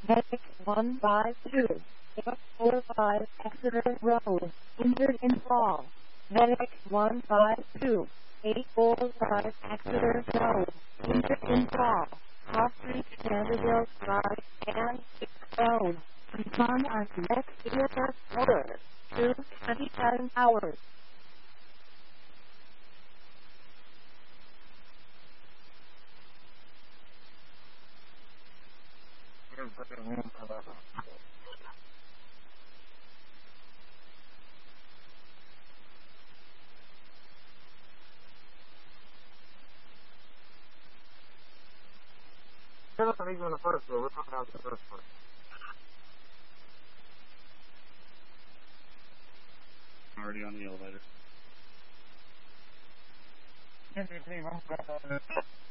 Medic 152, 845 Exeter Road, injured in fall. Medic 152, 845 Exeter Road, injured in fall. Off-street Vanderbilt Drive and 6th Road. Respond on next EMS order to 27 hours. Tell us an on the first floor. We're talking about the first floor. Already on the elevator.